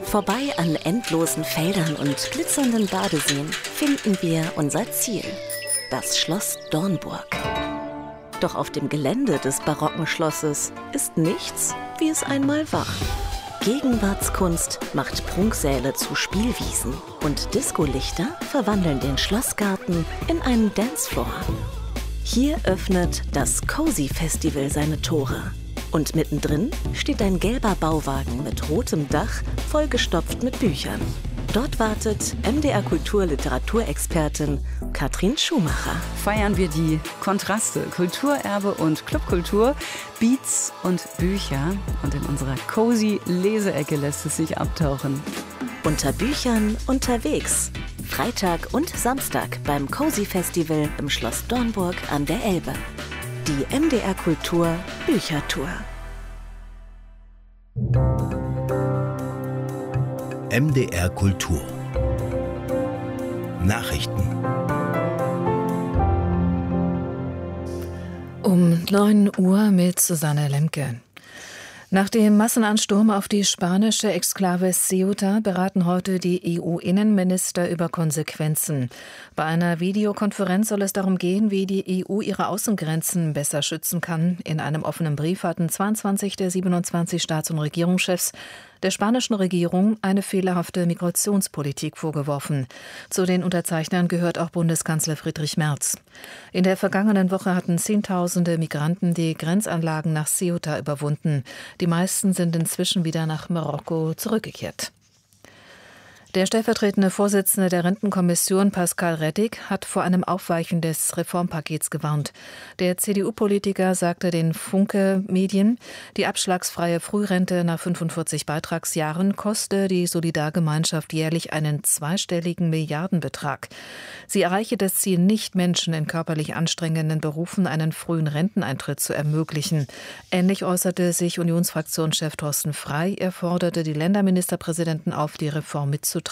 Vorbei an endlosen Feldern und glitzernden Badeseen finden wir unser Ziel, das Schloss Dornburg. Doch auf dem Gelände des barocken Schlosses ist nichts, wie es einmal war. Gegenwartskunst macht Prunksäle zu Spielwiesen und Discolichter verwandeln den Schlossgarten in einen Dancefloor. Hier öffnet das Cozy Festival seine Tore. Und mittendrin steht ein gelber Bauwagen mit rotem Dach, vollgestopft mit Büchern. Dort wartet MDR Kultur Literaturexpertin Katrin Schumacher. Feiern wir die Kontraste, Kulturerbe und Clubkultur, Beats und Bücher. Und in unserer cozy Leseecke lässt es sich abtauchen. Unter Büchern unterwegs. Freitag und Samstag beim Cozy Festival im Schloss Dornburg an der Elbe. Die MDR Kultur Büchertour. MDR Kultur Nachrichten. Um 9 Uhr mit Susanne Lemke. Nach dem Massenansturm auf die spanische Exklave Ceuta beraten heute die EU-Innenminister über Konsequenzen. Bei einer Videokonferenz soll es darum gehen, wie die EU ihre Außengrenzen besser schützen kann. In einem offenen Brief hatten 22 der 27 Staats- und Regierungschefs der spanischen Regierung eine fehlerhafte Migrationspolitik vorgeworfen. Zu den Unterzeichnern gehört auch Bundeskanzler Friedrich Merz. In der vergangenen Woche hatten Zehntausende Migranten die Grenzanlagen nach Ceuta überwunden. Die meisten sind inzwischen wieder nach Marokko zurückgekehrt. Der stellvertretende Vorsitzende der Rentenkommission, Pascal Rettig, hat vor einem Aufweichen des Reformpakets gewarnt. Der CDU-Politiker sagte den Funke-Medien, die abschlagsfreie Frührente nach 45 Beitragsjahren koste die Solidargemeinschaft jährlich einen zweistelligen Milliardenbetrag. Sie erreiche das Ziel nicht, Menschen in körperlich anstrengenden Berufen einen frühen Renteneintritt zu ermöglichen. Ähnlich äußerte sich Unionsfraktionschef Thorsten Frey. Er forderte die Länderministerpräsidenten auf, die Reform mitzutragen.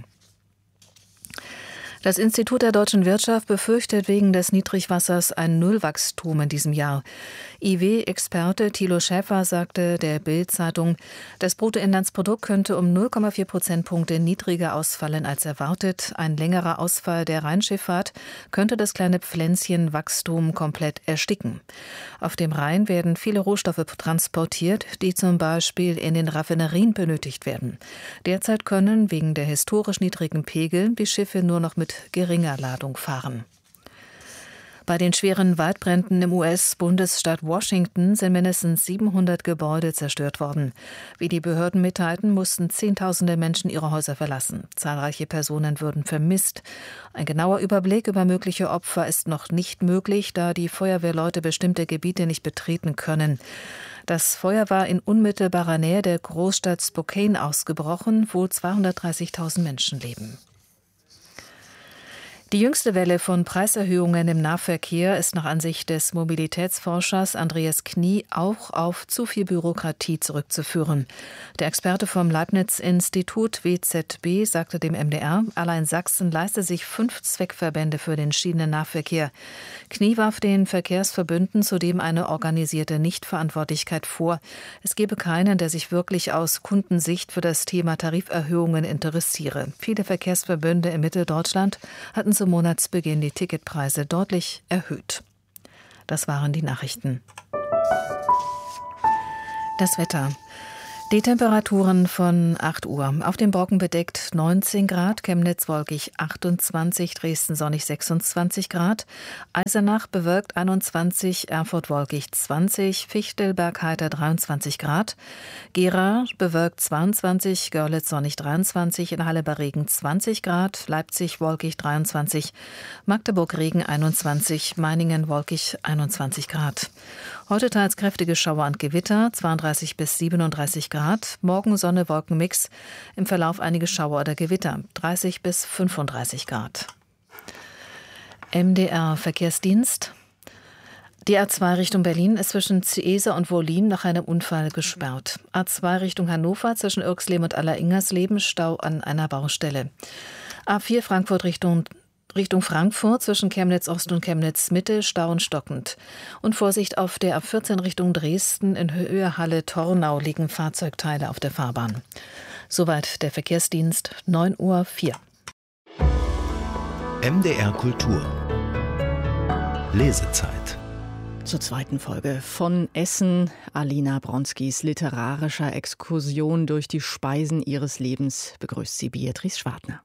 Das Institut der deutschen Wirtschaft befürchtet wegen des Niedrigwassers ein Nullwachstum in diesem Jahr. IW-Experte Thilo Schäfer sagte der Bild-Zeitung, das Bruttoinlandsprodukt könnte um 0,4 Prozentpunkte niedriger ausfallen als erwartet. Ein längerer Ausfall der Rheinschifffahrt könnte das kleine Pflänzchen Wachstum komplett ersticken. Auf dem Rhein werden viele Rohstoffe transportiert, die zum Beispiel in den Raffinerien benötigt werden. Derzeit können wegen der historisch niedrigen Pegel die Schiffe nur noch mit geringer Ladung fahren. Bei den schweren Waldbränden im US-Bundesstaat Washington sind mindestens 700 Gebäude zerstört worden. Wie die Behörden mitteilten, mussten Zehntausende Menschen ihre Häuser verlassen. Zahlreiche Personen würden vermisst. Ein genauer Überblick über mögliche Opfer ist noch nicht möglich, da die Feuerwehrleute bestimmte Gebiete nicht betreten können. Das Feuer war in unmittelbarer Nähe der Großstadt Spokane ausgebrochen, wo 230.000 Menschen leben. Die jüngste Welle von Preiserhöhungen im Nahverkehr ist nach Ansicht des Mobilitätsforschers Andreas Knie auch auf zu viel Bürokratie zurückzuführen. Der Experte vom Leibniz-Institut WZB sagte dem MDR, allein Sachsen leiste sich 5 Zweckverbände für den Schienennahverkehr. Knie warf den Verkehrsverbünden zudem eine organisierte Nichtverantwortlichkeit vor. Es gebe keinen, der sich wirklich aus Kundensicht für das Thema Tariferhöhungen interessiere. Viele Verkehrsverbünde in Mitteldeutschland hatten zum Monatsbeginn die Ticketpreise deutlich erhöht. Das waren die Nachrichten. Das Wetter. Die Temperaturen von 8 Uhr. Auf dem Brocken bedeckt 19 Grad, Chemnitz wolkig 28, Dresden sonnig 26 Grad, Eisenach bewölkt 21, Erfurt wolkig 20, Fichtelberg heiter 23 Grad, Gera bewölkt 22, Görlitz sonnig 23, in Halle bei Regen 20 Grad, Leipzig wolkig 23, Magdeburg Regen 21, Meiningen wolkig 21 Grad. Heute teils kräftige Schauer und Gewitter, 32 bis 37 Grad. Morgen Sonne, Wolkenmix. Im Verlauf einige Schauer oder Gewitter, 30 bis 35 Grad. MDR Verkehrsdienst. Die A2 Richtung Berlin ist zwischen Ciesa und Wollin nach einem Unfall gesperrt. A2 Richtung Hannover zwischen Irxleben und Alleringhersleben Stau an einer Baustelle. A4 Frankfurt Richtung Frankfurt zwischen Chemnitz Ost und Chemnitz Mitte Stau und stockend. Und Vorsicht auf der A14 Richtung Dresden in Höhe Halle-Tornau liegen Fahrzeugteile auf der Fahrbahn. Soweit der Verkehrsdienst, 9:04 Uhr. MDR Kultur. Lesezeit. Zur zweiten Folge von Essen, Alina Bronskis literarischer Exkursion durch die Speisen ihres Lebens, begrüßt sie Beatrice Schwartner.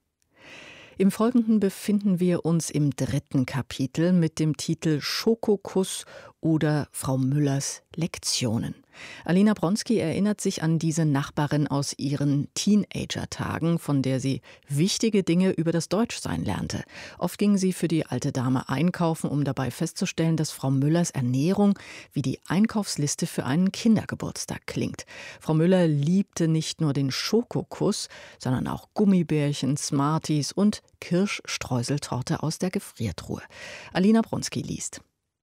Im Folgenden befinden wir uns im 3. Kapitel mit dem Titel Schokokuss oder Frau Müllers Lektionen. Alina Bronski erinnert sich an diese Nachbarin aus ihren Teenager-Tagen, von der sie wichtige Dinge über das Deutschsein lernte. Oft ging sie für die alte Dame einkaufen, um dabei festzustellen, dass Frau Müllers Ernährung wie die Einkaufsliste für einen Kindergeburtstag klingt. Frau Müller liebte nicht nur den Schokokuss, sondern auch Gummibärchen, Smarties und Kirschstreuseltorte aus der Gefriertruhe. Alina Bronski liest.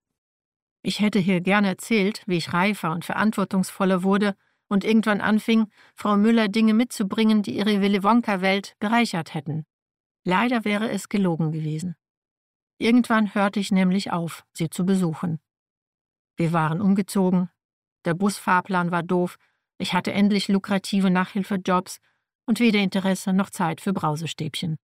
Ich hätte hier gerne erzählt, wie ich reifer und verantwortungsvoller wurde und irgendwann anfing, Frau Müller Dinge mitzubringen, die ihre Willy-Wonka-Welt bereichert hätten. Leider wäre es gelogen gewesen. Irgendwann hörte ich nämlich auf, sie zu besuchen. Wir waren umgezogen, der Busfahrplan war doof, ich hatte endlich lukrative Nachhilfejobs und weder Interesse noch Zeit für Brausestäbchen.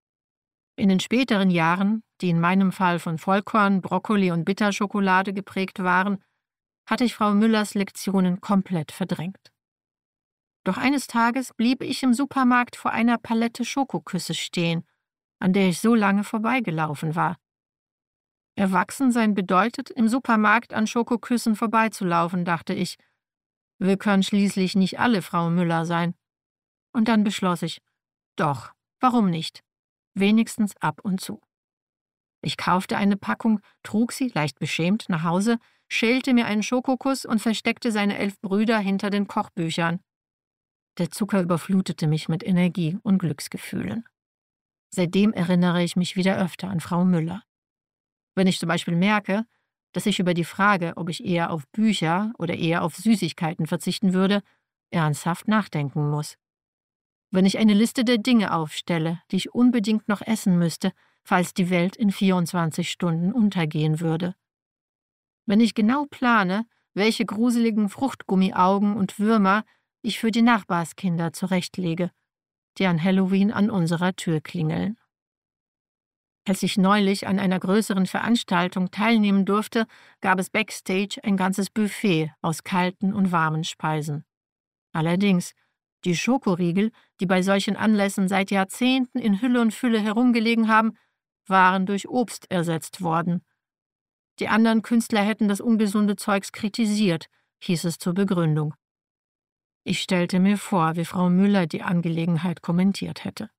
In den späteren Jahren, die in meinem Fall von Vollkorn, Brokkoli und Bitterschokolade geprägt waren, hatte ich Frau Müllers Lektionen komplett verdrängt. Doch eines Tages blieb ich im Supermarkt vor einer Palette Schokoküsse stehen, an der ich so lange vorbeigelaufen war. Erwachsensein bedeutet, im Supermarkt an Schokoküssen vorbeizulaufen, dachte ich. Wir können schließlich nicht alle Frau Müller sein. Und dann beschloss ich, doch, warum nicht? Wenigstens ab und zu. Ich kaufte eine Packung, trug sie, leicht beschämt, nach Hause, schälte mir einen Schokokuss und versteckte seine 11 Brüder hinter den Kochbüchern. Der Zucker überflutete mich mit Energie und Glücksgefühlen. Seitdem erinnere ich mich wieder öfter an Frau Müller. Wenn ich zum Beispiel merke, dass ich über die Frage, ob ich eher auf Bücher oder eher auf Süßigkeiten verzichten würde, ernsthaft nachdenken muss. Wenn ich eine Liste der Dinge aufstelle, die ich unbedingt noch essen müsste, falls die Welt in 24 Stunden untergehen würde. Wenn ich genau plane, welche gruseligen Fruchtgummiaugen und Würmer ich für die Nachbarskinder zurechtlege, die an Halloween an unserer Tür klingeln. Als ich neulich an einer größeren Veranstaltung teilnehmen durfte, gab es backstage ein ganzes Buffet aus kalten und warmen Speisen. Allerdings, die Schokoriegel, die bei solchen Anlässen seit Jahrzehnten in Hülle und Fülle herumgelegen haben, waren durch Obst ersetzt worden. Die anderen Künstler hätten das ungesunde Zeugs kritisiert, hieß es zur Begründung. Ich stellte mir vor, wie Frau Müller die Angelegenheit kommentiert hätte.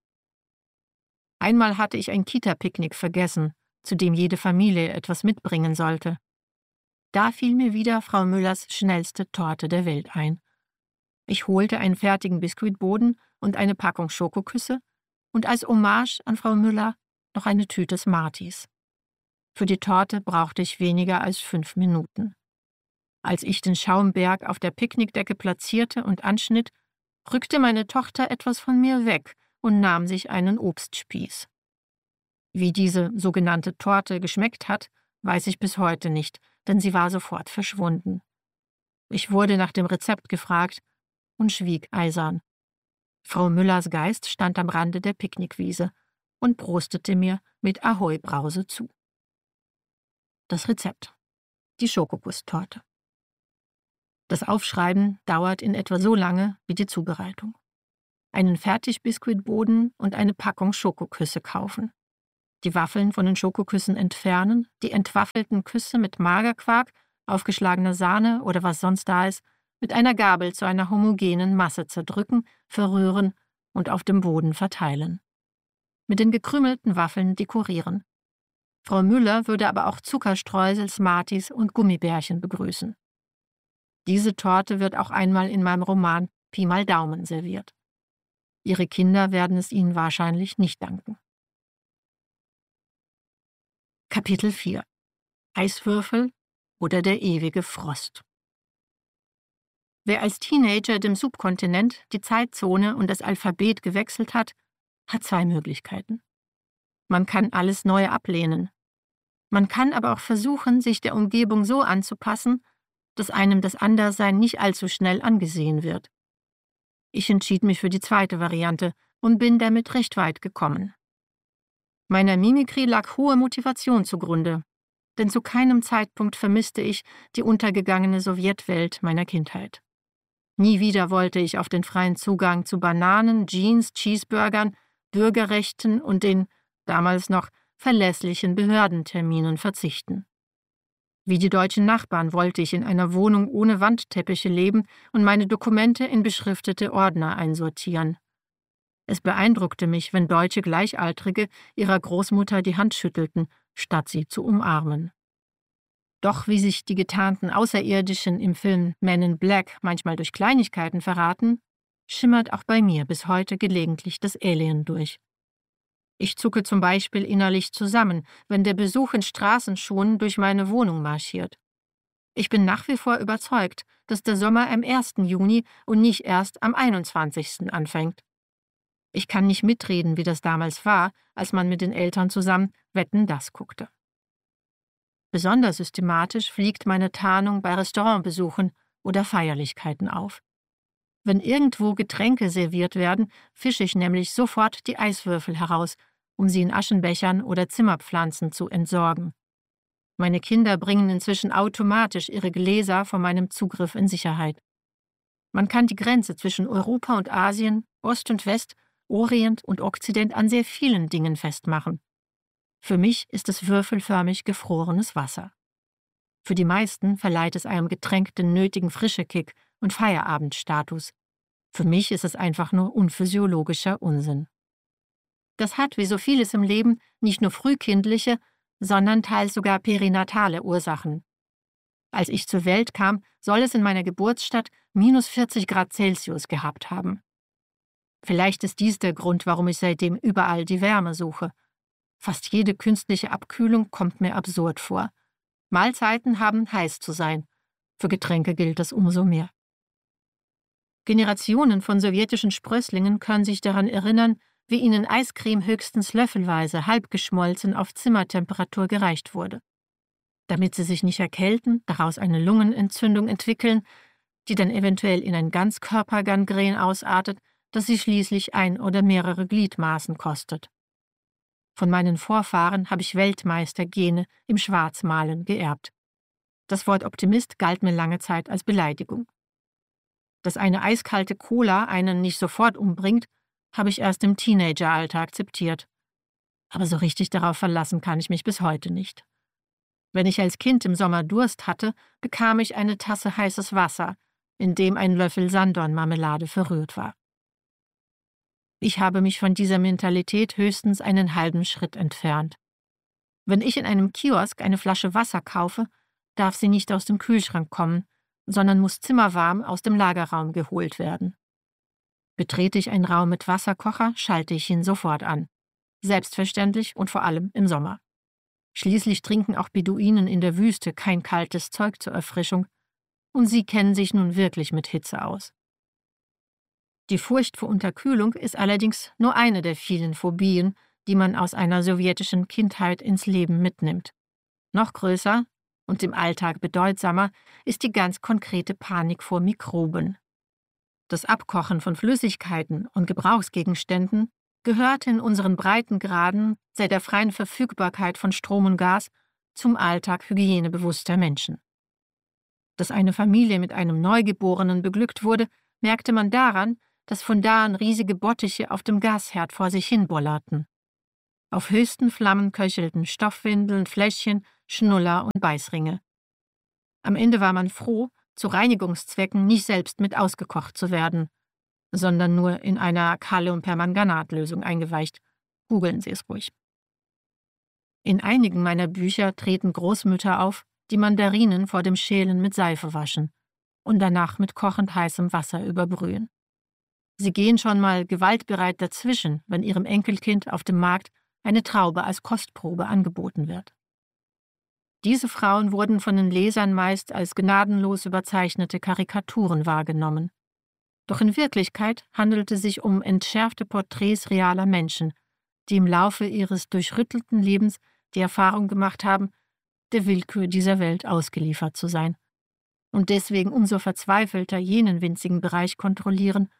Einmal hatte ich ein Kita-Picknick vergessen, zu dem jede Familie etwas mitbringen sollte. Da fiel mir wieder Frau Müllers schnellste Torte der Welt ein. Ich holte einen fertigen Biskuitboden und eine Packung Schokoküsse und als Hommage an Frau Müller noch eine Tüte Smarties. Für die Torte brauchte ich weniger als 5 Minuten. Als ich den Schaumberg auf der Picknickdecke platzierte und anschnitt, rückte meine Tochter etwas von mir weg und nahm sich einen Obstspieß. Wie diese sogenannte Torte geschmeckt hat, weiß ich bis heute nicht, denn sie war sofort verschwunden. Ich wurde nach dem Rezept gefragt und schwieg eisern. Frau Müllers Geist stand am Rande der Picknickwiese und prostete mir mit Ahoi-Brause zu. Das Rezept: die Schokokusstorte. Das Aufschreiben dauert in etwa so lange wie die Zubereitung. Einen Fertigbiskuitboden und eine Packung Schokoküsse kaufen. Die Waffeln von den Schokoküssen entfernen, die entwaffelten Küsse mit Magerquark, aufgeschlagener Sahne oder was sonst da ist, mit einer Gabel zu einer homogenen Masse zerdrücken, verrühren und auf dem Boden verteilen. Mit den gekrümelten Waffeln dekorieren. Frau Müller würde aber auch Zuckerstreusel, Smarties und Gummibärchen begrüßen. Diese Torte wird auch einmal in meinem Roman Pi mal Daumen serviert. Ihre Kinder werden es ihnen wahrscheinlich nicht danken. Kapitel 4: Eiswürfel oder der ewige Frost. Wer als Teenager dem Subkontinent die Zeitzone und das Alphabet gewechselt hat, hat 2 Möglichkeiten. Man kann alles Neue ablehnen. Man kann aber auch versuchen, sich der Umgebung so anzupassen, dass einem das Anderssein nicht allzu schnell angesehen wird. Ich entschied mich für die zweite Variante und bin damit recht weit gekommen. Meiner Mimikrie lag hohe Motivation zugrunde, denn zu keinem Zeitpunkt vermisste ich die untergegangene Sowjetwelt meiner Kindheit. Nie wieder wollte ich auf den freien Zugang zu Bananen, Jeans, Cheeseburgern, Bürgerrechten und den, damals noch, verlässlichen Behördenterminen verzichten. Wie die deutschen Nachbarn wollte ich in einer Wohnung ohne Wandteppiche leben und meine Dokumente in beschriftete Ordner einsortieren. Es beeindruckte mich, wenn deutsche Gleichaltrige ihrer Großmutter die Hand schüttelten, statt sie zu umarmen. Doch wie sich die getarnten Außerirdischen im Film Men in Black manchmal durch Kleinigkeiten verraten, schimmert auch bei mir bis heute gelegentlich das Alien durch. Ich zucke zum Beispiel innerlich zusammen, wenn der Besuch in Straßenschuhen durch meine Wohnung marschiert. Ich bin nach wie vor überzeugt, dass der Sommer am 1. Juni und nicht erst am 21. anfängt. Ich kann nicht mitreden, wie das damals war, als man mit den Eltern zusammen Wetten, das guckte. Besonders systematisch fliegt meine Tarnung bei Restaurantbesuchen oder Feierlichkeiten auf. Wenn irgendwo Getränke serviert werden, fische ich nämlich sofort die Eiswürfel heraus, um sie in Aschenbechern oder Zimmerpflanzen zu entsorgen. Meine Kinder bringen inzwischen automatisch ihre Gläser vor meinem Zugriff in Sicherheit. Man kann die Grenze zwischen Europa und Asien, Ost und West, Orient und Okzident an sehr vielen Dingen festmachen. Für mich ist es würfelförmig gefrorenes Wasser. Für die meisten verleiht es einem Getränk den nötigen Frischekick und Feierabendstatus. Für mich ist es einfach nur unphysiologischer Unsinn. Das hat, wie so vieles im Leben, nicht nur frühkindliche, sondern teils sogar perinatale Ursachen. Als ich zur Welt kam, soll es in meiner Geburtsstadt -40 °C gehabt haben. Vielleicht ist dies der Grund, warum ich seitdem überall die Wärme suche. Fast jede künstliche Abkühlung kommt mir absurd vor. Mahlzeiten haben heiß zu sein. Für Getränke gilt das umso mehr. Generationen von sowjetischen Sprösslingen können sich daran erinnern, wie ihnen Eiscreme höchstens löffelweise halb geschmolzen auf Zimmertemperatur gereicht wurde. Damit sie sich nicht erkälten, daraus eine Lungenentzündung entwickeln, die dann eventuell in ein Ganzkörpergangren ausartet, das sie schließlich ein oder mehrere Gliedmaßen kostet. Von meinen Vorfahren habe ich Weltmeistergene im Schwarzmalen geerbt. Das Wort Optimist galt mir lange Zeit als Beleidigung. Dass eine eiskalte Cola einen nicht sofort umbringt, habe ich erst im Teenageralter akzeptiert. Aber so richtig darauf verlassen kann ich mich bis heute nicht. Wenn ich als Kind im Sommer Durst hatte, bekam ich eine Tasse heißes Wasser, in dem ein Löffel Sanddornmarmelade verrührt war. Ich habe mich von dieser Mentalität höchstens einen halben Schritt entfernt. Wenn ich in einem Kiosk eine Flasche Wasser kaufe, darf sie nicht aus dem Kühlschrank kommen, sondern muss zimmerwarm aus dem Lagerraum geholt werden. Betrete ich einen Raum mit Wasserkocher, schalte ich ihn sofort an. Selbstverständlich und vor allem im Sommer. Schließlich trinken auch Beduinen in der Wüste kein kaltes Zeug zur Erfrischung, und sie kennen sich nun wirklich mit Hitze aus. Die Furcht vor Unterkühlung ist allerdings nur eine der vielen Phobien, die man aus einer sowjetischen Kindheit ins Leben mitnimmt. Noch größer und im Alltag bedeutsamer ist die ganz konkrete Panik vor Mikroben. Das Abkochen von Flüssigkeiten und Gebrauchsgegenständen gehört in unseren Breitengraden seit der freien Verfügbarkeit von Strom und Gas zum Alltag hygienebewusster Menschen. Dass eine Familie mit einem Neugeborenen beglückt wurde, merkte man daran, dass von da an riesige Bottiche auf dem Gasherd vor sich hin bollerten. Auf höchsten Flammen köchelten Stoffwindeln, Fläschchen, Schnuller und Beißringe. Am Ende war man froh, zu Reinigungszwecken nicht selbst mit ausgekocht zu werden, sondern nur in einer Kaliumpermanganatlösung eingeweicht. Googeln Sie es ruhig. In einigen meiner Bücher treten Großmütter auf, die Mandarinen vor dem Schälen mit Seife waschen und danach mit kochend heißem Wasser überbrühen. Sie gehen schon mal gewaltbereit dazwischen, wenn ihrem Enkelkind auf dem Markt eine Traube als Kostprobe angeboten wird. Diese Frauen wurden von den Lesern meist als gnadenlos überzeichnete Karikaturen wahrgenommen. Doch in Wirklichkeit handelte es sich um entschärfte Porträts realer Menschen, die im Laufe ihres durchrüttelten Lebens die Erfahrung gemacht haben, der Willkür dieser Welt ausgeliefert zu sein und deswegen umso verzweifelter jenen winzigen Bereich kontrollieren,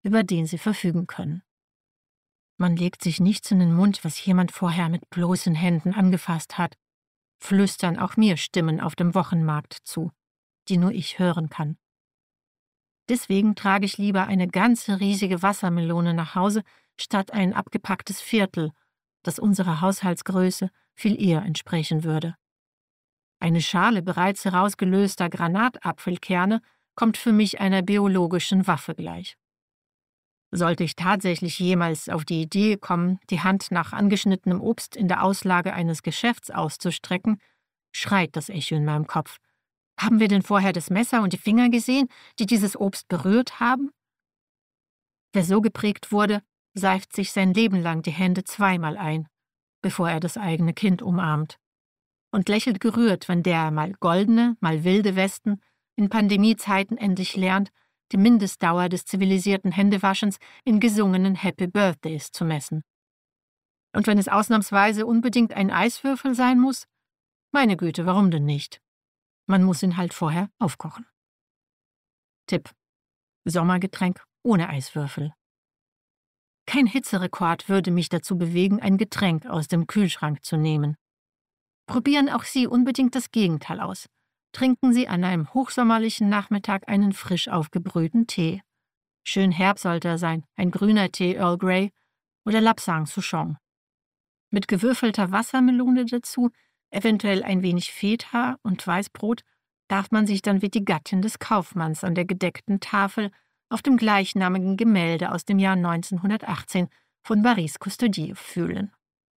über den sie verfügen können. Man legt sich nichts in den Mund, was jemand vorher mit bloßen Händen angefasst hat, flüstern auch mir Stimmen auf dem Wochenmarkt zu, die nur ich hören kann. Deswegen trage ich lieber eine ganze riesige Wassermelone nach Hause, statt ein abgepacktes Viertel, das unserer Haushaltsgröße viel eher entsprechen würde. Eine Schale bereits herausgelöster Granatapfelkerne kommt für mich einer biologischen Waffe gleich. Sollte ich tatsächlich jemals auf die Idee kommen, die Hand nach angeschnittenem Obst in der Auslage eines Geschäfts auszustrecken, schreit das Echo in meinem Kopf. Haben wir denn vorher das Messer und die Finger gesehen, die dieses Obst berührt haben? Wer so geprägt wurde, seift sich sein Leben lang die Hände zweimal ein, bevor er das eigene Kind umarmt. Und lächelt gerührt, wenn der mal goldene, mal wilde Westen in Pandemiezeiten endlich lernt, die Mindestdauer des zivilisierten Händewaschens in gesungenen Happy Birthdays zu messen. Und wenn es ausnahmsweise unbedingt ein Eiswürfel sein muss, meine Güte, warum denn nicht? Man muss ihn halt vorher aufkochen. Tipp: Sommergetränk ohne Eiswürfel. Kein Hitzerekord würde mich dazu bewegen, ein Getränk aus dem Kühlschrank zu nehmen. Probieren auch Sie unbedingt das Gegenteil aus. Trinken Sie an einem hochsommerlichen Nachmittag einen frisch aufgebrühten Tee. Schön herb sollte er sein, ein grüner Tee Earl Grey oder Lapsang Souchong. Mit gewürfelter Wassermelone dazu, eventuell ein wenig Feta und Weißbrot, darf man sich dann wie die Gattin des Kaufmanns an der gedeckten Tafel auf dem gleichnamigen Gemälde aus dem Jahr 1918 von Boris Custodiev fühlen.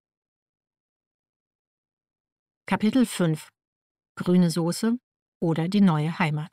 Kapitel 5: Grüne Soße oder die neue Heimat.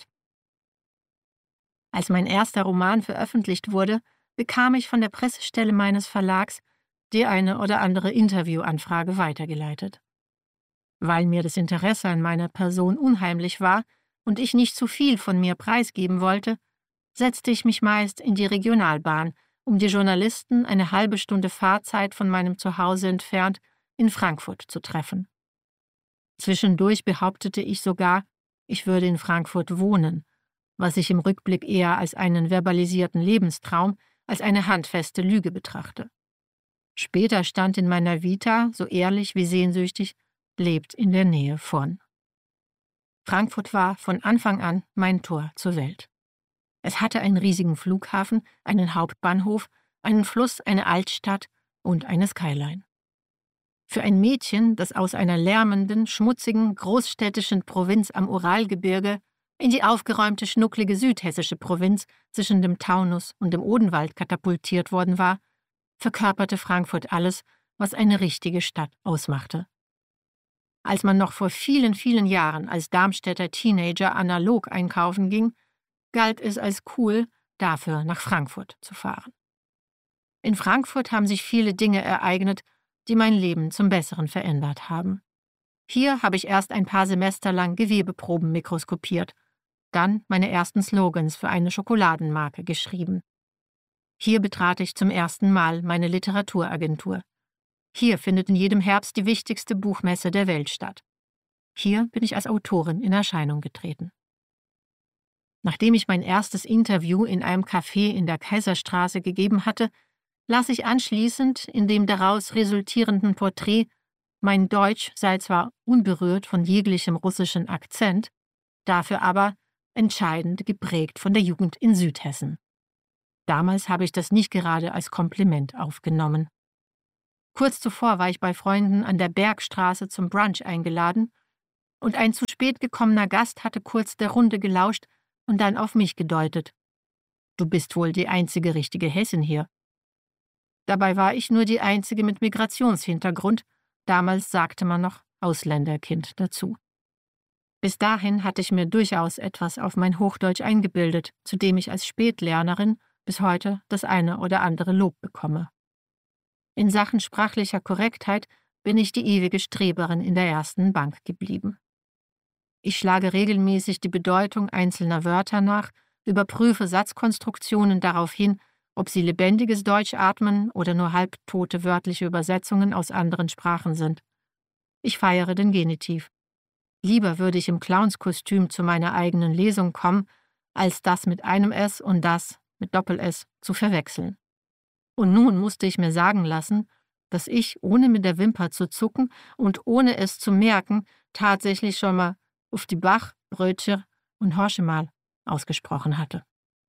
Als mein erster Roman veröffentlicht wurde, bekam ich von der Pressestelle meines Verlags die eine oder andere Interviewanfrage weitergeleitet. Weil mir das Interesse an meiner Person unheimlich war und ich nicht zu viel von mir preisgeben wollte, setzte ich mich meist in die Regionalbahn, um die Journalisten eine halbe Stunde Fahrzeit von meinem Zuhause entfernt in Frankfurt zu treffen. Zwischendurch behauptete ich sogar, ich würde in Frankfurt wohnen, was ich im Rückblick eher als einen verbalisierten Lebenstraum als eine handfeste Lüge betrachte. Später stand in meiner Vita, so ehrlich wie sehnsüchtig, lebt in der Nähe von. Frankfurt war von Anfang an mein Tor zur Welt. Es hatte einen riesigen Flughafen, einen Hauptbahnhof, einen Fluss, eine Altstadt und eine Skyline. Für ein Mädchen, das aus einer lärmenden, schmutzigen, großstädtischen Provinz am Uralgebirge in die aufgeräumte, schnucklige südhessische Provinz zwischen dem Taunus und dem Odenwald katapultiert worden war, verkörperte Frankfurt alles, was eine richtige Stadt ausmachte. Als man noch vor vielen, vielen Jahren als Darmstädter Teenager analog einkaufen ging, galt es als cool, dafür nach Frankfurt zu fahren. In Frankfurt haben sich viele Dinge ereignet, die mein Leben zum Besseren verändert haben. Hier habe ich erst ein paar Semester lang Gewebeproben mikroskopiert, dann meine ersten Slogans für eine Schokoladenmarke geschrieben. Hier betrat ich zum ersten Mal meine Literaturagentur. Hier findet in jedem Herbst die wichtigste Buchmesse der Welt statt. Hier bin ich als Autorin in Erscheinung getreten. Nachdem ich mein erstes Interview in einem Café in der Kaiserstraße gegeben hatte, las ich anschließend in dem daraus resultierenden Porträt, mein Deutsch sei zwar unberührt von jeglichem russischen Akzent, dafür aber entscheidend geprägt von der Jugend in Südhessen. Damals habe ich das nicht gerade als Kompliment aufgenommen. Kurz zuvor war ich bei Freunden an der Bergstraße zum Brunch eingeladen und ein zu spät gekommener Gast hatte kurz der Runde gelauscht und dann auf mich gedeutet. »Du bist wohl die einzige richtige Hessin hier.« Dabei war ich nur die einzige mit Migrationshintergrund, damals sagte man noch Ausländerkind dazu. Bis dahin hatte ich mir durchaus etwas auf mein Hochdeutsch eingebildet, zu dem ich als Spätlernerin bis heute das eine oder andere Lob bekomme. In Sachen sprachlicher Korrektheit bin ich die ewige Streberin in der ersten Bank geblieben. Ich schlage regelmäßig die Bedeutung einzelner Wörter nach, überprüfe Satzkonstruktionen darauf hin, ob sie lebendiges Deutsch atmen oder nur halbtote wörtliche Übersetzungen aus anderen Sprachen sind. Ich feiere den Genitiv. Lieber würde ich im Clownskostüm zu meiner eigenen Lesung kommen, als das mit einem S und das mit Doppel-S zu verwechseln. Und nun musste ich mir sagen lassen, dass ich, ohne mit der Wimper zu zucken und ohne es zu merken, tatsächlich schon mal auf die Bach, Brötchen und Horschemal ausgesprochen hatte.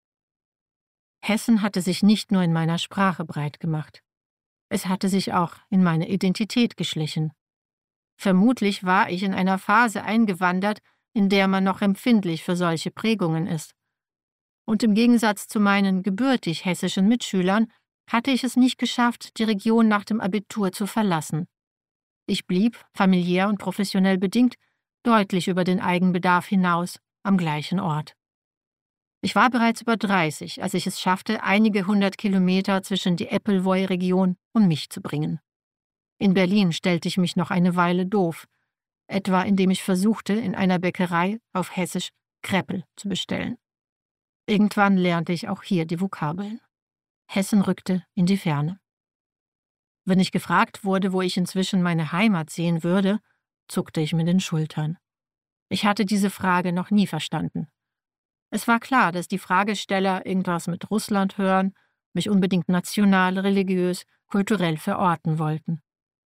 Hessen hatte sich nicht nur in meiner Sprache breit gemacht. Es hatte sich auch in meine Identität geschlichen. Vermutlich war ich in einer Phase eingewandert, in der man noch empfindlich für solche Prägungen ist. Und im Gegensatz zu meinen gebürtig hessischen Mitschülern hatte ich es nicht geschafft, die Region nach dem Abitur zu verlassen. Ich blieb, familiär und professionell bedingt, deutlich über den Eigenbedarf hinaus am gleichen Ort. Ich war bereits über 30, als ich es schaffte, einige 100 Kilometer zwischen die Eppelwoi-Region und mich zu bringen. In Berlin stellte ich mich noch eine Weile doof, etwa indem ich versuchte, in einer Bäckerei auf Hessisch Kreppel zu bestellen. Irgendwann lernte ich auch hier die Vokabeln. Hessen rückte in die Ferne. Wenn ich gefragt wurde, wo ich inzwischen meine Heimat sehen würde, zuckte ich mit den Schultern. Ich hatte diese Frage noch nie verstanden. Es war klar, dass die Fragesteller irgendwas mit Russland hören, mich unbedingt national, religiös, kulturell verorten wollten.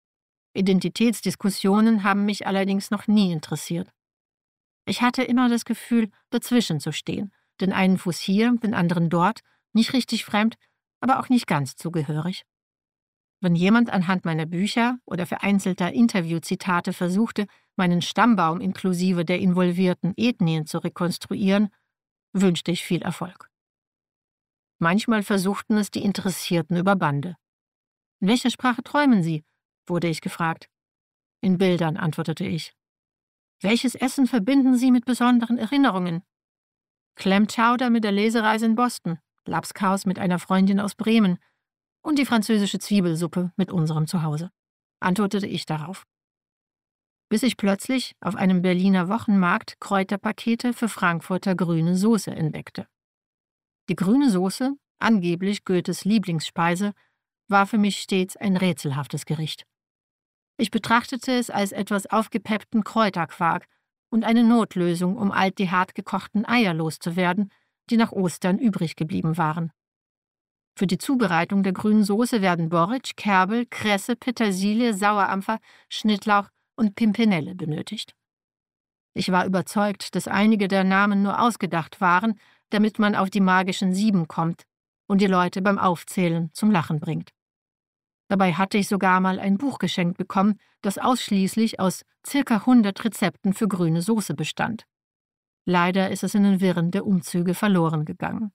Identitätsdiskussionen haben mich allerdings noch nie interessiert. Ich hatte immer das Gefühl, dazwischen zu stehen, den einen Fuß hier, den anderen dort, nicht richtig fremd, aber auch nicht ganz zugehörig. Wenn jemand anhand meiner Bücher oder vereinzelter Interviewzitate versuchte, meinen Stammbaum inklusive der involvierten Ethnien zu rekonstruieren, wünschte ich viel Erfolg. Manchmal versuchten es die Interessierten über Bande. In welcher Sprache träumen Sie? Wurde ich gefragt. In Bildern, antwortete ich. Welches Essen verbinden Sie mit besonderen Erinnerungen? Clam Chowder mit der Lesereise in Boston, Labskaus mit einer Freundin aus Bremen und die französische Zwiebelsuppe mit unserem Zuhause, antwortete ich darauf. Bis ich plötzlich auf einem Berliner Wochenmarkt Kräuterpakete für Frankfurter grüne Soße entdeckte. Die grüne Soße, angeblich Goethes Lieblingsspeise, war für mich stets ein rätselhaftes Gericht. Ich betrachtete es als etwas aufgepeppten Kräuterquark und eine Notlösung, um die hart gekochten Eier loszuwerden, die nach Ostern übrig geblieben waren. Für die Zubereitung der grünen Soße werden Borretsch, Kerbel, Kresse, Petersilie, Sauerampfer, Schnittlauch und Pimpinelle benötigt. Ich war überzeugt, dass einige der Namen nur ausgedacht waren, damit man auf die magischen 7 kommt und die Leute beim Aufzählen zum Lachen bringt. Dabei hatte ich sogar mal ein Buch geschenkt bekommen, das ausschließlich aus ca. 100 Rezepten für grüne Soße bestand. Leider ist es in den Wirren der Umzüge verloren gegangen.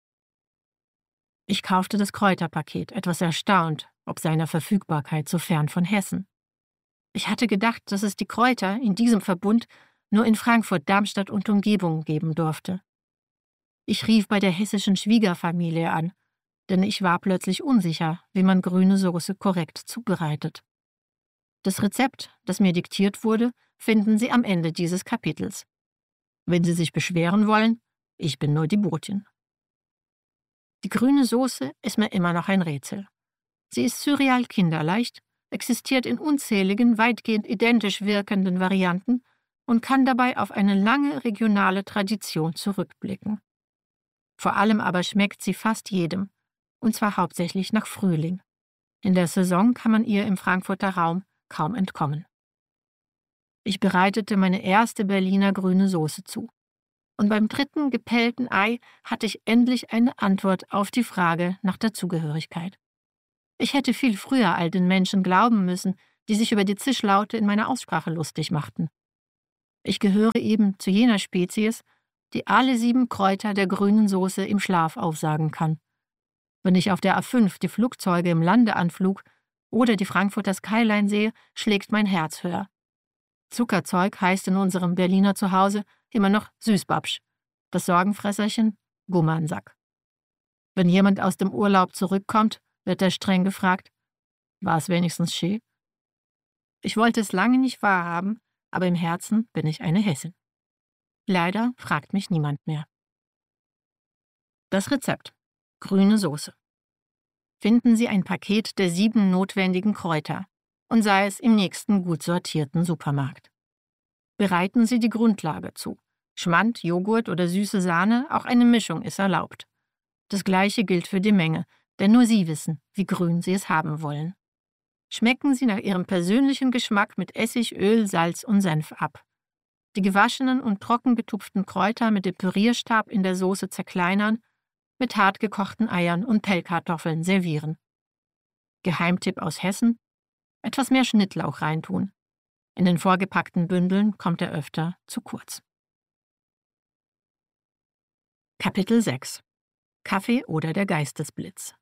Ich kaufte das Kräuterpaket, etwas erstaunt, ob seiner Verfügbarkeit so fern von Hessen. Ich hatte gedacht, dass es die Kräuter in diesem Verbund nur in Frankfurt, Darmstadt und Umgebung geben durfte. Ich rief bei der hessischen Schwiegerfamilie an, denn ich war plötzlich unsicher, wie man grüne Soße korrekt zubereitet. Das Rezept, das mir diktiert wurde, finden Sie am Ende dieses Kapitels. Wenn Sie sich beschweren wollen, ich bin nur die Botin. Die grüne Soße ist mir immer noch ein Rätsel. Sie ist surreal kinderleicht, existiert in unzähligen, weitgehend identisch wirkenden Varianten und kann dabei auf eine lange regionale Tradition zurückblicken. Vor allem aber schmeckt sie fast jedem, und zwar hauptsächlich nach Frühling. In der Saison kann man ihr im Frankfurter Raum kaum entkommen. Ich bereitete meine erste Berliner grüne Soße zu. Und beim 3. gepellten Ei hatte ich endlich eine Antwort auf die Frage nach der Zugehörigkeit. Ich hätte viel früher all den Menschen glauben müssen, die sich über die Zischlaute in meiner Aussprache lustig machten. Ich gehöre eben zu jener Spezies, die alle 7 Kräuter der grünen Soße im Schlaf aufsagen kann. Wenn ich auf der A5 die Flugzeuge im Landeanflug oder die Frankfurter Skyline sehe, schlägt mein Herz höher. Zuckerzeug heißt in unserem Berliner Zuhause immer noch Süßbabsch, das Sorgenfresserchen Gummernsack. Wenn jemand aus dem Urlaub zurückkommt, wird er streng gefragt, war es wenigstens schön? Ich wollte es lange nicht wahrhaben, aber im Herzen bin ich eine Hessin. Leider fragt mich niemand mehr. Das Rezept: grüne Soße. Finden Sie ein Paket der 7 notwendigen Kräuter und sei es im nächsten gut sortierten Supermarkt. Bereiten Sie die Grundlage zu. Schmand, Joghurt oder süße Sahne, auch eine Mischung ist erlaubt. Das Gleiche gilt für die Menge, denn nur Sie wissen, wie grün Sie es haben wollen. Schmecken Sie nach Ihrem persönlichen Geschmack mit Essig, Öl, Salz und Senf ab. Die gewaschenen und trocken getupften Kräuter mit dem Pürierstab in der Soße zerkleinern, mit hart gekochten Eiern und Pellkartoffeln servieren. Geheimtipp aus Hessen: etwas mehr Schnittlauch reintun. In den vorgepackten Bündeln kommt er öfter zu kurz. Kapitel 6: Kaffee oder der Geistesblitz.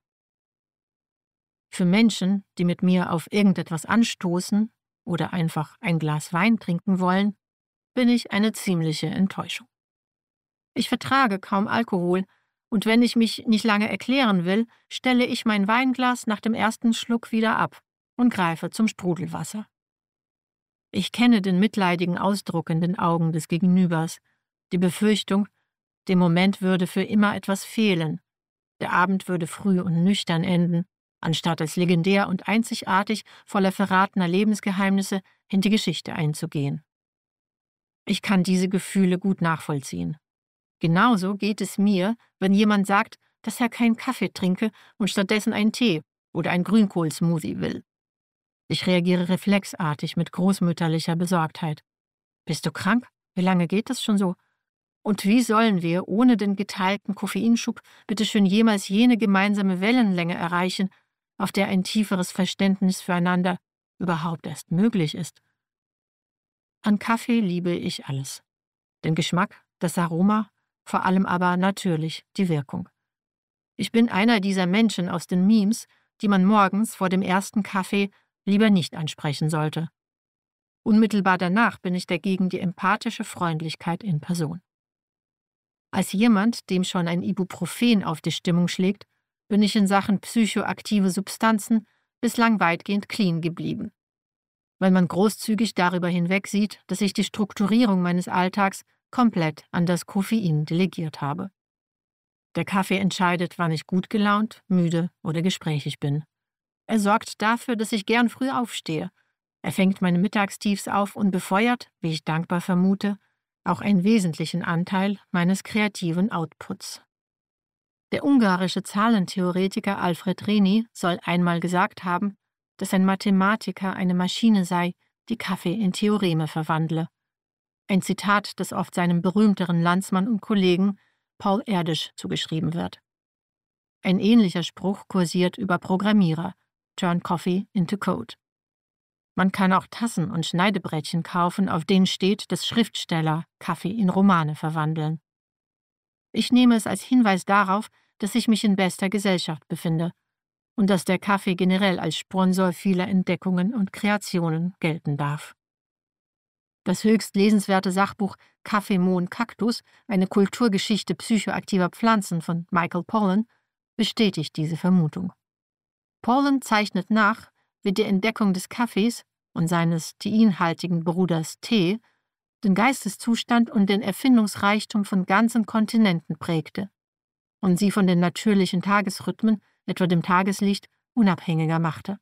Für Menschen, die mit mir auf irgendetwas anstoßen oder einfach ein Glas Wein trinken wollen, bin ich eine ziemliche Enttäuschung. Ich vertrage kaum Alkohol, und wenn ich mich nicht lange erklären will, stelle ich mein Weinglas nach dem ersten Schluck wieder ab und greife zum Sprudelwasser. Ich kenne den mitleidigen Ausdruck in den Augen des Gegenübers, die Befürchtung, dem Moment würde für immer etwas fehlen, der Abend würde früh und nüchtern enden, anstatt als legendär und einzigartig voller verratener Lebensgeheimnisse in die Geschichte einzugehen. Ich kann diese Gefühle gut nachvollziehen. Genauso geht es mir, wenn jemand sagt, dass er keinen Kaffee trinke und stattdessen einen Tee oder einen Grünkohlsmoothie will. Ich reagiere reflexartig mit großmütterlicher Besorgtheit. Bist du krank? Wie lange geht das schon so? Und wie sollen wir ohne den geteilten Koffeinschub bitteschön jemals jene gemeinsame Wellenlänge erreichen, auf der ein tieferes Verständnis füreinander überhaupt erst möglich ist? An Kaffee liebe ich alles. Den Geschmack, das Aroma, vor allem aber natürlich die Wirkung. Ich bin einer dieser Menschen aus den Memes, die man morgens vor dem ersten Kaffee lieber nicht ansprechen sollte. Unmittelbar danach bin ich dagegen die empathische Freundlichkeit in Person. Als jemand, dem schon ein Ibuprofen auf die Stimmung schlägt, bin ich in Sachen psychoaktive Substanzen bislang weitgehend clean geblieben. Weil man großzügig darüber hinwegsieht, dass ich die Strukturierung meines Alltags komplett an das Koffein delegiert habe. Der Kaffee entscheidet, wann ich gut gelaunt, müde oder gesprächig bin. Er sorgt dafür, dass ich gern früh aufstehe. Er fängt meine Mittagstiefs auf und befeuert, wie ich dankbar vermute, auch einen wesentlichen Anteil meines kreativen Outputs. Der ungarische Zahlentheoretiker Alfred Rényi soll einmal gesagt haben, dass ein Mathematiker eine Maschine sei, die Kaffee in Theoreme verwandle. Ein Zitat, das oft seinem berühmteren Landsmann und Kollegen Paul Erdős zugeschrieben wird. Ein ähnlicher Spruch kursiert über Programmierer: Turn Coffee into Code. Man kann auch Tassen und Schneidebrettchen kaufen, auf denen steht, dass Schriftsteller Kaffee in Romane verwandeln. Ich nehme es als Hinweis darauf, dass ich mich in bester Gesellschaft befinde und dass der Kaffee generell als Sponsor vieler Entdeckungen und Kreationen gelten darf. Das höchst lesenswerte Sachbuch Kaffee, Mohn, Kaktus, eine Kulturgeschichte psychoaktiver Pflanzen von Michael Pollan, bestätigt diese Vermutung. Pollan zeichnet nach, wie die Entdeckung des Kaffees und seines teinhaltigen Bruders Tee den Geisteszustand und den Erfindungsreichtum von ganzen Kontinenten prägte und sie von den natürlichen Tagesrhythmen, etwa dem Tageslicht, unabhängiger machte.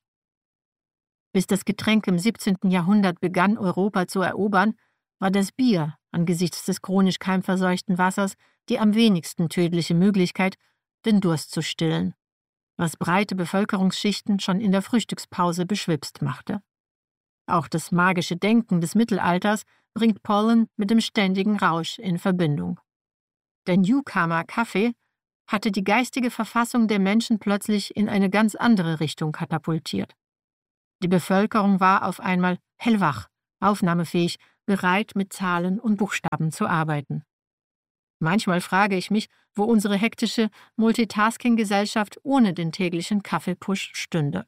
Bis das Getränk im 17. Jahrhundert begann, Europa zu erobern, war das Bier angesichts des chronisch keimverseuchten Wassers die am wenigsten tödliche Möglichkeit, den Durst zu stillen, was breite Bevölkerungsschichten schon in der Frühstückspause beschwipst machte. Auch das magische Denken des Mittelalters bringt Pollan mit dem ständigen Rausch in Verbindung. Der Newcomer-Kaffee hatte die geistige Verfassung der Menschen plötzlich in eine ganz andere Richtung katapultiert. Die Bevölkerung war auf einmal hellwach, aufnahmefähig, bereit, mit Zahlen und Buchstaben zu arbeiten. Manchmal frage ich mich, wo unsere hektische Multitasking-Gesellschaft ohne den täglichen Kaffeepush stünde.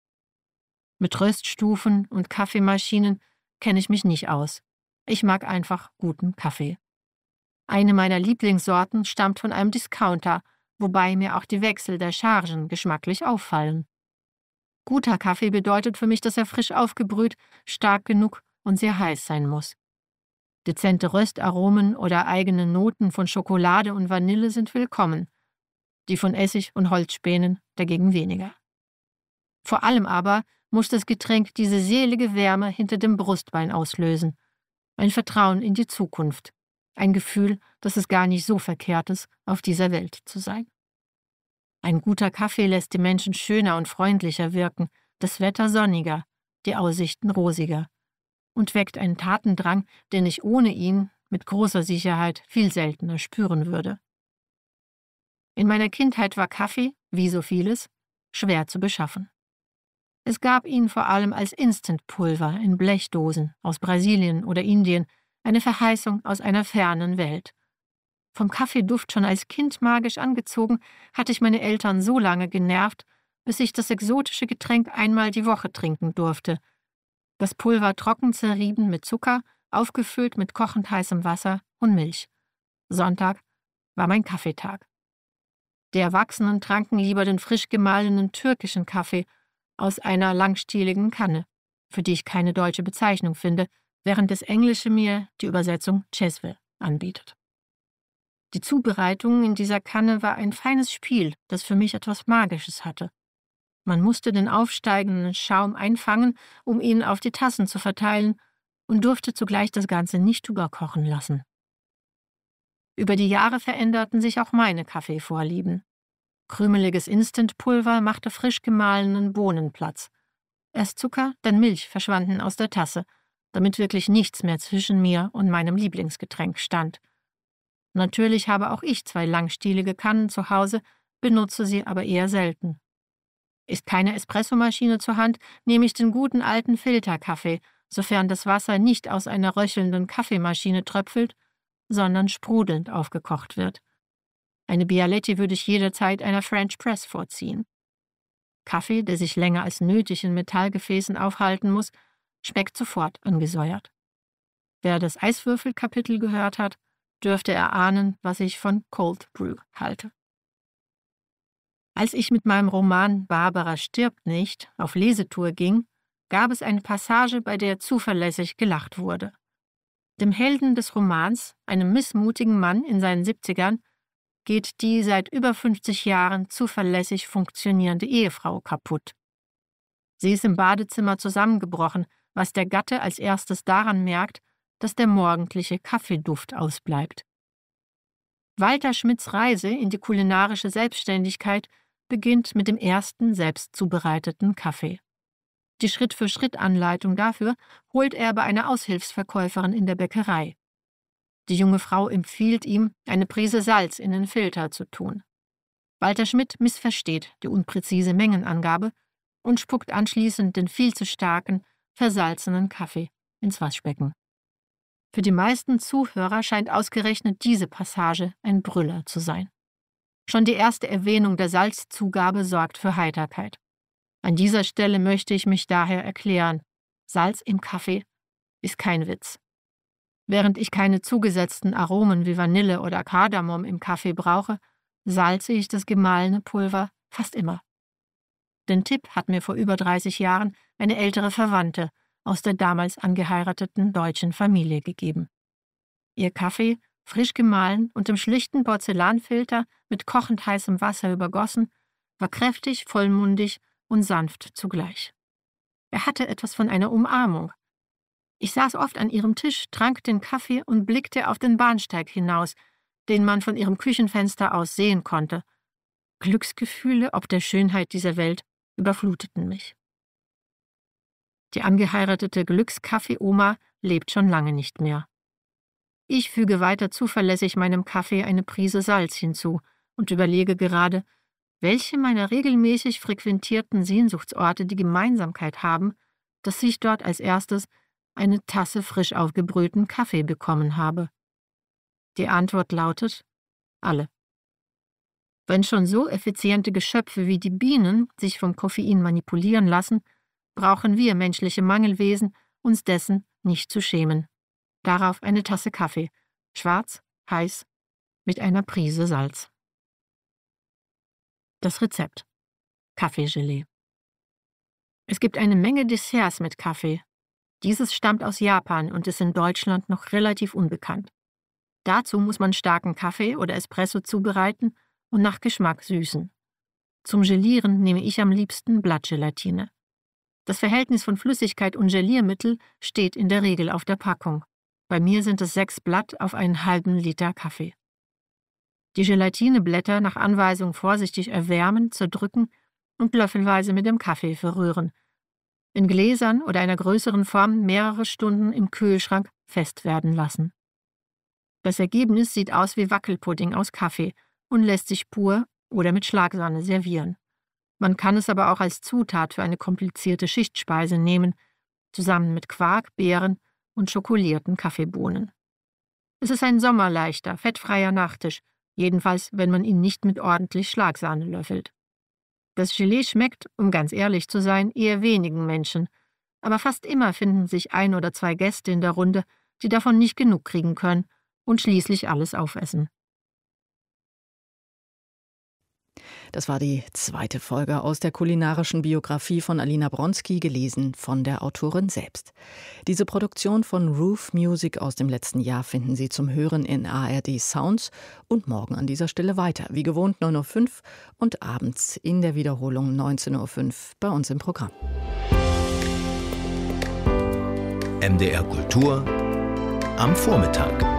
Mit Röststufen und Kaffeemaschinen kenne ich mich nicht aus. Ich mag einfach guten Kaffee. Eine meiner Lieblingssorten stammt von einem Discounter, wobei mir auch die Wechsel der Chargen geschmacklich auffallen. Guter Kaffee bedeutet für mich, dass er frisch aufgebrüht, stark genug und sehr heiß sein muss. Dezente Röstaromen oder eigene Noten von Schokolade und Vanille sind willkommen, die von Essig und Holzspänen dagegen weniger. Vor allem aber muss das Getränk diese selige Wärme hinter dem Brustbein auslösen, ein Vertrauen in die Zukunft, ein Gefühl, dass es gar nicht so verkehrt ist, auf dieser Welt zu sein. Ein guter Kaffee lässt die Menschen schöner und freundlicher wirken, das Wetter sonniger, die Aussichten rosiger und weckt einen Tatendrang, den ich ohne ihn mit großer Sicherheit viel seltener spüren würde. In meiner Kindheit war Kaffee, wie so vieles, schwer zu beschaffen. Es gab ihn vor allem als Instantpulver in Blechdosen aus Brasilien oder Indien, eine Verheißung aus einer fernen Welt. Vom Kaffeeduft schon als Kind magisch angezogen, hatte ich meine Eltern so lange genervt, bis ich das exotische Getränk einmal die Woche trinken durfte. Das Pulver trocken zerrieben mit Zucker, aufgefüllt mit kochend heißem Wasser und Milch. Sonntag war mein Kaffeetag. Die Erwachsenen tranken lieber den frisch gemahlenen türkischen Kaffee aus einer langstieligen Kanne, für die ich keine deutsche Bezeichnung finde, während das Englische mir die Übersetzung Chesve anbietet. Die Zubereitung in dieser Kanne war ein feines Spiel, das für mich etwas Magisches hatte. Man musste den aufsteigenden Schaum einfangen, um ihn auf die Tassen zu verteilen, und durfte zugleich das Ganze nicht überkochen lassen. Über die Jahre veränderten sich auch meine Kaffeevorlieben. Krümeliges Instantpulver machte frisch gemahlenen Bohnen Platz. Erst Zucker, dann Milch verschwanden aus der Tasse, damit wirklich nichts mehr zwischen mir und meinem Lieblingsgetränk stand. Natürlich habe auch ich 2 langstielige Kannen zu Hause, benutze sie aber eher selten. Ist keine Espressomaschine zur Hand, nehme ich den guten alten Filterkaffee, sofern das Wasser nicht aus einer röchelnden Kaffeemaschine tröpfelt, sondern sprudelnd aufgekocht wird. Eine Bialetti würde ich jederzeit einer French Press vorziehen. Kaffee, der sich länger als nötig in Metallgefäßen aufhalten muss, schmeckt sofort angesäuert. Wer das Eiswürfelkapitel gehört hat, dürfte erahnen, was ich von Cold Brew halte. Als ich mit meinem Roman »Barbara stirbt nicht« auf Lesetour ging, gab es eine Passage, bei der zuverlässig gelacht wurde. Dem Helden des Romans, einem missmutigen Mann in seinen 70ern, geht die seit über 50 Jahren zuverlässig funktionierende Ehefrau kaputt. Sie ist im Badezimmer zusammengebrochen, was der Gatte als erstes daran merkt, dass der morgendliche Kaffeeduft ausbleibt. Walter Schmidts Reise in die kulinarische Selbstständigkeit beginnt mit dem ersten selbst zubereiteten Kaffee. Die Schritt-für-Schritt-Anleitung dafür holt er bei einer Aushilfsverkäuferin in der Bäckerei. Die junge Frau empfiehlt ihm, eine Prise Salz in den Filter zu tun. Walter Schmidt missversteht die unpräzise Mengenangabe und spuckt anschließend den viel zu starken, versalzenen Kaffee ins Waschbecken. Für die meisten Zuhörer scheint ausgerechnet diese Passage ein Brüller zu sein. Schon die erste Erwähnung der Salzzugabe sorgt für Heiterkeit. An dieser Stelle möchte ich mich daher erklären: Salz im Kaffee ist kein Witz. Während ich keine zugesetzten Aromen wie Vanille oder Kardamom im Kaffee brauche, salze ich das gemahlene Pulver fast immer. Den Tipp hat mir vor über 30 Jahren eine ältere Verwandte aus der damals angeheirateten deutschen Familie gegeben. Ihr Kaffee, frisch gemahlen und im schlichten Porzellanfilter mit kochend heißem Wasser übergossen, war kräftig, vollmundig und sanft zugleich. Er hatte etwas von einer Umarmung. Ich saß oft an ihrem Tisch, trank den Kaffee und blickte auf den Bahnsteig hinaus, den man von ihrem Küchenfenster aus sehen konnte. Glücksgefühle ob der Schönheit dieser Welt überfluteten mich. Die angeheiratete Glückskaffee-Oma lebt schon lange nicht mehr. Ich füge weiter zuverlässig meinem Kaffee eine Prise Salz hinzu und überlege gerade, welche meiner regelmäßig frequentierten Sehnsuchtsorte die Gemeinsamkeit haben, dass ich dort als erstes eine Tasse frisch aufgebrühten Kaffee bekommen habe. Die Antwort lautet: alle. Wenn schon so effiziente Geschöpfe wie die Bienen sich vom Koffein manipulieren lassen, brauchen wir menschliche Mangelwesen uns dessen nicht zu schämen. Darauf eine Tasse Kaffee, schwarz, heiß, mit einer Prise Salz. Das Rezept: Kaffeegelee. Es gibt eine Menge Desserts mit Kaffee. Dieses stammt aus Japan und ist in Deutschland noch relativ unbekannt. Dazu muss man starken Kaffee oder Espresso zubereiten und nach Geschmack süßen. Zum Gelieren nehme ich am liebsten Blattgelatine. Das Verhältnis von Flüssigkeit und Geliermittel steht in der Regel auf der Packung. Bei mir sind es 6 Blatt auf einen halben Liter Kaffee. Die Gelatineblätter nach Anweisung vorsichtig erwärmen, zerdrücken und löffelweise mit dem Kaffee verrühren. In Gläsern oder einer größeren Form mehrere Stunden im Kühlschrank fest werden lassen. Das Ergebnis sieht aus wie Wackelpudding aus Kaffee und lässt sich pur oder mit Schlagsahne servieren. Man kann es aber auch als Zutat für eine komplizierte Schichtspeise nehmen, zusammen mit Quark, Beeren und schokolierten Kaffeebohnen. Es ist ein sommerleichter, fettfreier Nachtisch, jedenfalls wenn man ihn nicht mit ordentlich Schlagsahne löffelt. Das Gelee schmeckt, um ganz ehrlich zu sein, eher wenigen Menschen, aber fast immer finden sich 1 oder 2 Gäste in der Runde, die davon nicht genug kriegen können und schließlich alles aufessen. Das war die 2. Folge aus der kulinarischen Biografie von Alina Bronski, gelesen von der Autorin selbst. Diese Produktion von Roof Music aus dem letzten Jahr finden Sie zum Hören in ARD Sounds und morgen an dieser Stelle weiter. Wie gewohnt 9:05 Uhr und abends in der Wiederholung 19:05 Uhr bei uns im Programm. MDR Kultur am Vormittag.